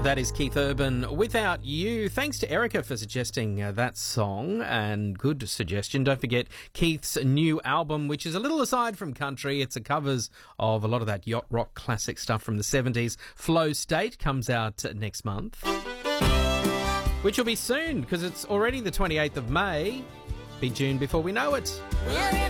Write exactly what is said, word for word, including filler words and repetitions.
That is Keith Urban, Without You. Thanks to Erica for suggesting uh, that song, and good suggestion. Don't forget Keith's new album, which is a little aside from country. It's a covers of a lot of that yacht rock classic stuff from the seventies. Flow State comes out next month, which will be soon because it's already the twenty-eighth of May. Be June before we know it. We're in